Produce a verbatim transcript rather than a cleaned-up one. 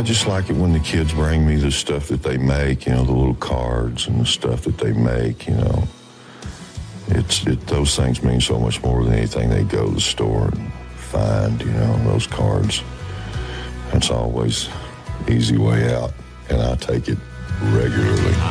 I just like it when the kids bring me the stuff that they make, you know, the little cards and the stuff that they make, you know. It's it, those things mean so much more than anything they go to the store and find, you know, those cards. It's always easy way out, and I take it regularly.